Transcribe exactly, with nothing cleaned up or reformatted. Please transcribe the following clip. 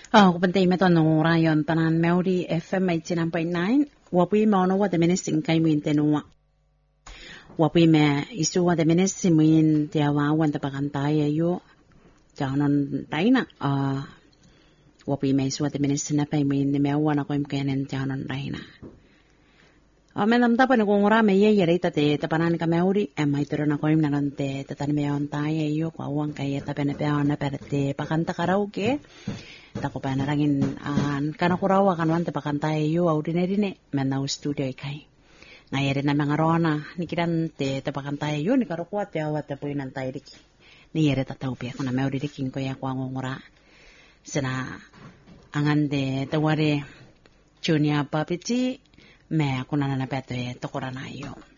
Ah, kupante ime no rayon tanan Maori F M eighty-nine point nine. Wapui me ono wa de menesin kai min tenua. Wapui me isu wa de menesin min te awa wan te pakantai ayo. Janon taina. Ah, wapui me isu wa de menesin na pai min ne me awa na koim kenen janon taina. Ah, me nam tapa ne kongora me ye yere ita te tapanan ka Maori e mai toro na koim na te tatani me on tai ayo kwa uang kai eta pene pe ona per te pakanta karaoke. Tako pa narangin an kana kurawa kan wante pakantai yo audineri ne menau studio ikai na yere na mga rona nikiran te te pakantai yo ni karokwa te awa te puinan tai diki ni yere tatau pia kuna me ori dikin ko ya kwa ngora sena angan de te ware junior papiti me kuna na pete to korana yo